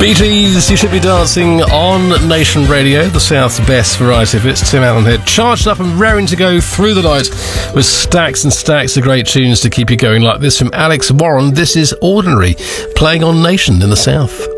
Bee Gees, you should be dancing on Nation Radio, the South's best variety of hits. Tim Allen here, charged up and raring to go through the night with stacks and stacks of great tunes to keep you going, like this from Alex Warren. This is Ordinary, playing on Nation in the South.